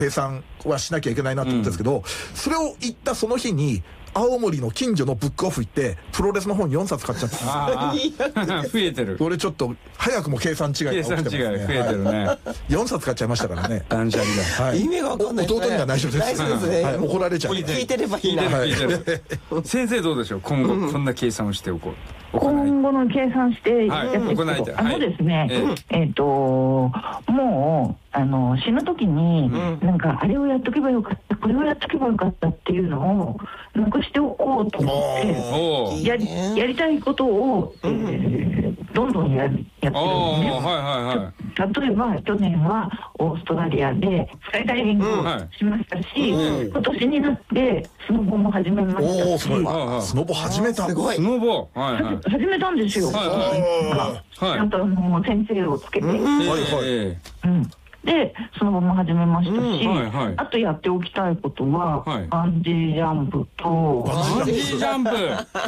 計算はしなきゃいけないなと思ってるんですけど、それを言ったその日に青森の近所のブックオフ行ってプロレスの本4冊買っちゃったんです。 増えてる。 俺ちょっと早くも計算違いが起きてますね。 計算違い増えてるね。 4冊買っちゃいましたからね。 断捨離だ。 意味が分かんないですね。 弟には内緒です。 内緒ですね。 怒られちゃう。 聞いてればいいな。 先生どうでしょう、今後こんな計算をしておこう。 今後の計算してやっていくと、ですね、もう死ぬ時になんかあれをやっとけばよかったこれをやっとけばよかったっていうのをなくしておこうと思ってやりたいことをどんどんやってるんですね。例えば去年はオーストラリアでスカイダイビングをしましたし、今年になってスノボも始めましたし。 スノボ始めた。 スノボ始めたんですよ。ちゃんと先生をつけて。で、そのまま始めましたし、あとやっておきたいことは、バンジージャンプと、 バンジージャンプ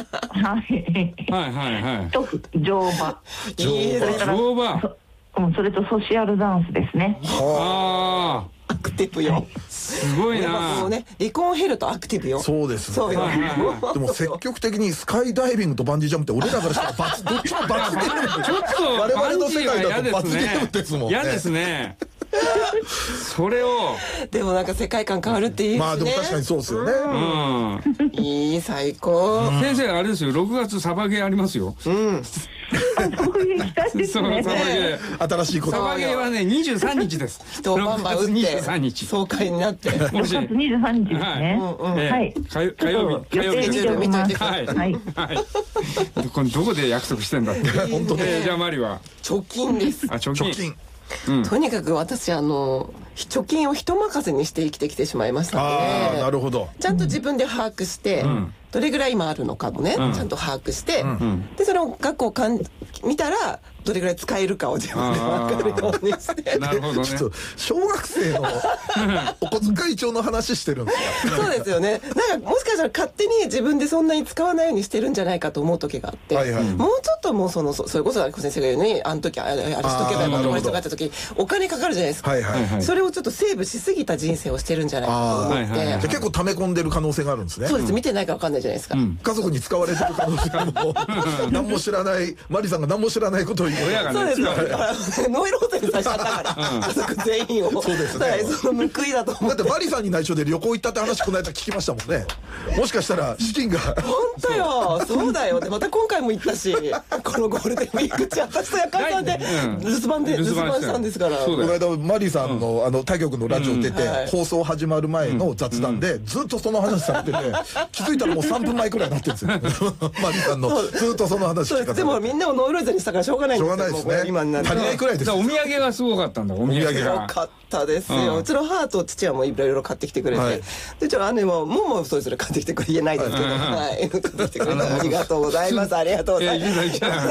と乗馬。 乗馬。 それとソシアルダンスですね。 アクティブよ。 すごいな。 離婚を経るとアクティブよ。 そうですね。でも積極的にスカイダイビングとバンジージャンプって俺らからしたらどっちも罰ゲーム。 ちょっと我々の世界だと罰ゲームですもんね。 嫌ですね。それをでもなんか世界観変わるっていいですね。 まあでも確かにそうですよね。 いい、最高。 先生あれですよ、6月サバゲーありますよ。 そういう期待ですね。 新しいこと。 サバゲーはね23日です。 人をバンバン打って 23日爽快になって。 6月23日ですね。はい。 火曜日見といてください。 はい。これどこで約束してんだって。本当で。じゃあマリは貯金です。 貯金。 とにかく私貯金を人任せにして生きてきてしまいましたので、 なるほど。 ちゃんと自分で把握してどれぐらい今あるのかもねちゃんと把握してでその額を見たらどれぐらい使えるかを自分で分かるようにして。 なるほどね。 小学生のお小遣い帳の話してるんですか。 そうですよね。なんかもしかしたら勝手に自分でそんなに使わないようにしてるんじゃないかと思う時があって、もうちょっともうそれこそ先生が言うようにあの時あれしとけばよかったこれしとかって時お金かかるじゃないですか。それをちょっとセーブしすぎた人生をしてるんじゃないかと思って。 結構溜め込んでる可能性があるんですね。 そうです。見てないか分かんないじゃないですか。 家族に使われてる可能性も何も知らないマリさんが何も知らないことを言う。 そうです。ノイローゼにさせちゃったから家族全員を。 そうですね。 その報いだと思って。 だってマリさんに内緒で旅行行ったって話この間聞きましたもんね。もしかしたら資金が。 本当よ。そうだよ。でまた今回も行ったしこのゴールデンウィーク中私とやかんさんで留守番したんですから。 この間マリさんの他局のラジオ出て放送始まる前の雑談でずっとその話されてて気づいたらもう3分前くらいになってるんですよ。マリさんのずっとその話聞かせて。 でもみんなをノイローゼにしたからしょうがないんですよ。 しょうがないですね。今になる足りないくらいです。 お土産がすごかったんだ。お土産がよかったですよ。うちの母と父はもういろいろ買ってきてくれて、でうちの姉もそれぞれ買ってきてくれ言えないですけど、はい買ってきてくれてありがとうございます。ありがとうございます。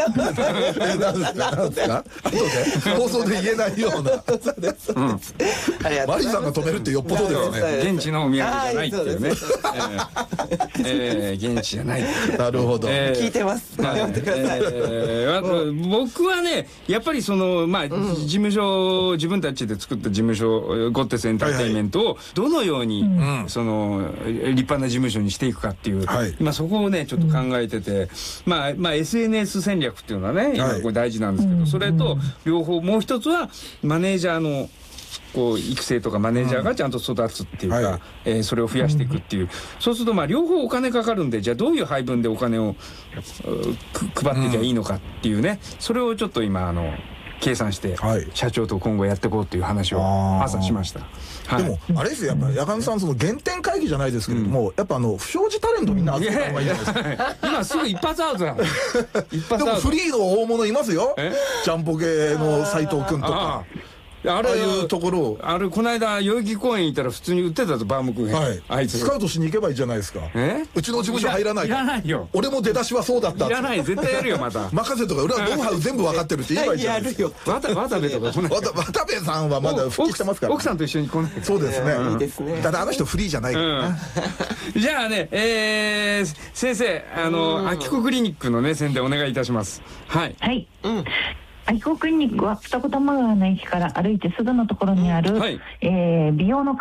なんですか？後で放送で言えないような。 そうです。 マリさんが止めるってよっぽどですね。 現地のお土産じゃないっていうね。現地じゃない。 なるほど。 聞いてます。やってください。 僕はねやっぱりその事務所自分たちで作った事務所ゴッテスエンターテインメントをどのようにその立派な事務所にしていくかっていう今そこをねちょっと考えててSNS 戦略っていうのはね今これ大事なんですけどそれと両方もう一つはマネージャーのこう育成とかマネージャーがちゃんと育つっていうかそれを増やしていくっていうそうすると両方お金かかるんでじゃあどういう配分でお金を配っていけばいいのかっていうねそれをちょっと今計算して社長と今後やっていこうっていう話を朝しました。 でもあれですよやっぱ矢上さんその原点会議じゃないですけれどもやっぱ不祥事タレントみんな集めた方がいいじゃないですか。 今すぐ一発アウトだ。 でもフリーの大物いますよ。ジャンポケの斉藤君とか。ああいうところをこの間代々木公園行ったら普通に売ってたぞバームクーヘン。あいつスカウトしに行けばいいじゃないですか。うちの事務所入らない。 いらないよ。 俺も出だしはそうだった。 いらない絶対やるよまた。 任せとか俺はノウハウ全部分かってるって言えばいいじゃないですか。 渡部とか渡部さんはまだ復帰してますから。 奥さんと一緒に来ない。 そうですね。 いいですね。 ただあの人フリーじゃないからな。 じゃあね先生アキコクリニックのね宣伝お願いいたします。はい。 はい。アキコクリニックは二子玉川の駅から歩いてすぐのところにある美容の